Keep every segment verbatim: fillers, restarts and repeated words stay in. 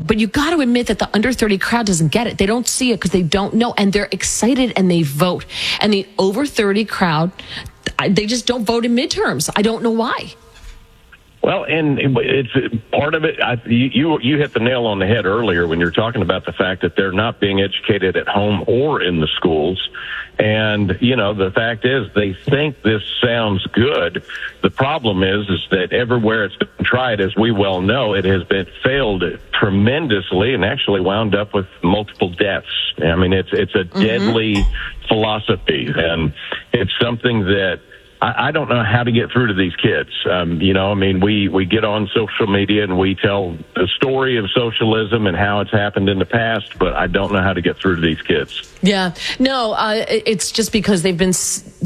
but you got to admit that the under thirty crowd doesn't get it. They don't see it because they don't know, and they're excited and they vote. And the over thirty crowd, they just don't vote in midterms. I don't know why. Well, and it's part of it. I, you you hit the nail on the head earlier when you're talking about the fact that they're not being educated at home or in the schools. And, you know, the fact is they think this sounds good. The problem is, is that everywhere it's been tried, as we well know, it has been failed tremendously and actually wound up with multiple deaths. I mean, it's, it's a mm-hmm. deadly philosophy, and it's something that I don't know how to get through to these kids. Um, you know, I mean, we, we get on social media and we tell the story of socialism and how it's happened in the past, but I don't know how to get through to these kids. Yeah, no, uh, it's just because they've been,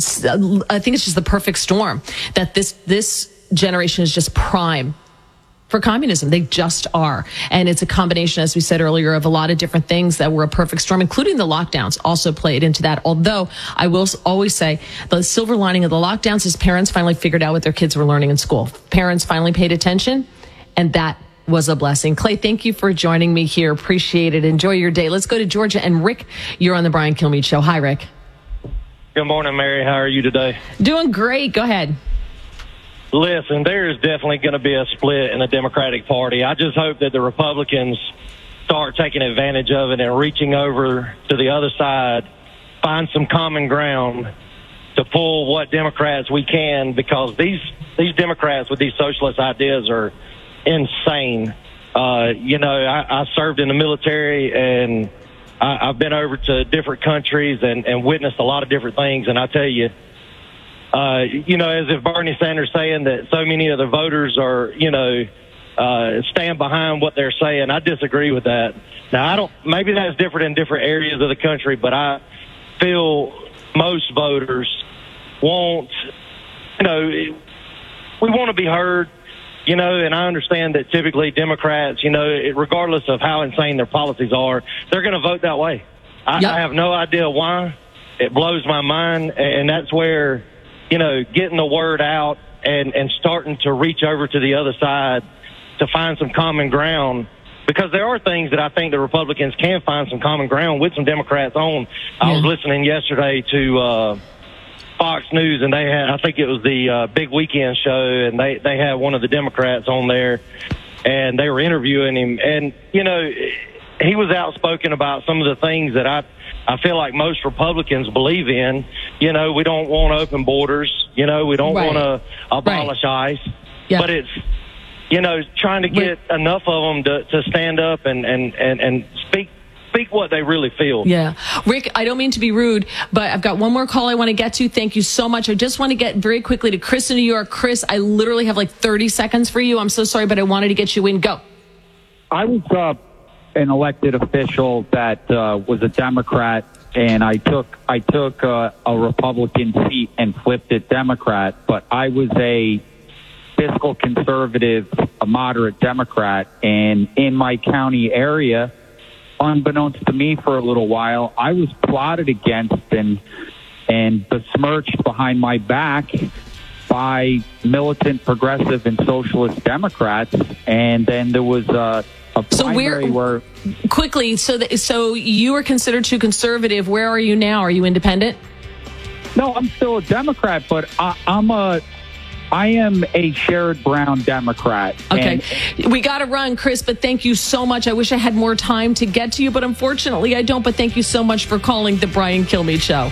I think it's just the perfect storm that this, this generation is just prime for communism. They just are. And it's a combination, as we said earlier, of a lot of different things that were a perfect storm, including the lockdowns also played into that. Although I will always say the silver lining of the lockdowns is parents finally figured out what their kids were learning in school. Parents finally paid attention, and that was a blessing. Clay, thank you for joining me here. Appreciate it. Enjoy your day. Let's go to Georgia. And Rick, you're on the Brian Kilmeade Show. Hi, Rick. Good morning, Mary. How are you today? Doing great. Go ahead. Listen, there's definitely going to be a split in the Democratic Party. I just hope that the Republicans start taking advantage of it and reaching over to the other side, find some common ground to pull what Democrats we can, because these these Democrats with these socialist ideas are insane. Uh, you know, I, I served in the military, and I, I've been over to different countries and, and witnessed a lot of different things, and I tell you, Uh, you know, as if Bernie Sanders saying that so many of the voters are, you know, uh, stand behind what they're saying. I disagree with that. Now, I don't, maybe that's different in different areas of the country, but I feel most voters want, you know, we want to be heard, you know, and I understand that typically Democrats, you know, regardless of how insane their policies are, they're going to vote that way. I, yep. I have no idea why. It blows my mind, and that's where, you know, getting the word out and, and starting to reach over to the other side to find some common ground, because there are things that I think the Republicans can find some common ground with some Democrats on. Yeah. I was listening yesterday to uh, Fox News, and they had, I think it was the uh, Big Weekend show, and they, they had one of the Democrats on there, and they were interviewing him. And, you know, he was outspoken about some of the things that I I feel like most Republicans believe in. You know, we don't want open borders. You know, we don't right. want to abolish right. ICE. Yeah. But it's, you know, trying to get Wait. enough of them to, to stand up and, and, and, and speak speak what they really feel. Yeah. Rick, I don't mean to be rude, but I've got one more call I want to get to. Thank you so much. I just want to get very quickly to Chris in New York. Chris, I literally have like thirty seconds for you. I'm so sorry, but I wanted to get you in. Go. I was uh, an elected official that uh, was a Democrat, and I took I took uh, a Republican seat and flipped it Democrat, but I was a fiscal conservative, a moderate Democrat, and in my county area, unbeknownst to me for a little while, I was plotted against and and besmirched behind my back by militant progressive and socialist Democrats, and then there was uh, a primary so where quickly so that so you were considered too conservative. Where are you now? Are you independent? No, I'm still a Democrat, but I, I'm a I am a Sherrod Brown Democrat. Okay. And we got to run, Chris, but thank you so much. I wish I had more time to get to you, but unfortunately I don't. But thank you so much for calling the Brian Kilmeade Show.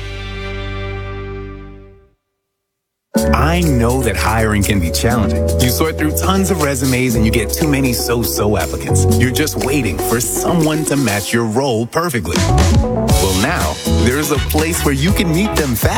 I know that hiring can be challenging. You sort through tons of resumes and you get too many so-so applicants. You're just waiting for someone to match your role perfectly. Well, now there's a place where you can meet them fast.